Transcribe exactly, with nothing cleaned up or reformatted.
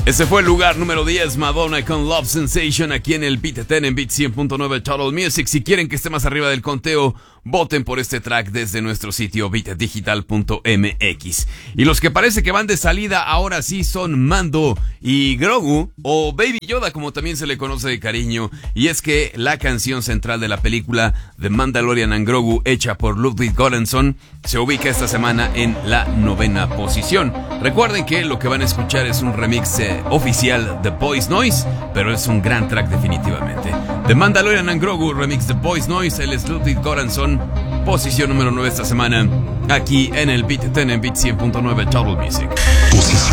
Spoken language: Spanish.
Ese fue el lugar número diez, Madonna con Love Sensation, aquí en el Beat diez en Beat cien punto nueve Total Music. Si quieren que esté más arriba del conteo, voten por este track desde nuestro sitio beat digital punto m x. Y los que parece que van de salida ahora sí son Mando y Grogu, o Baby Yoda como también se le conoce de cariño. Y es que la canción central de la película The Mandalorian and Grogu, hecha por Ludwig Göransson, se ubica esta semana en la novena posición. Recuerden que lo que van a escuchar es un remix eh, oficial de Boys Noise, pero es un gran track definitivamente. The Mandalorian and Grogu, remix de Boys Noise, él es Ludwig Göransson, posición número nueve esta semana, aquí en el Beat diez en Beat cien punto nueve Total Music.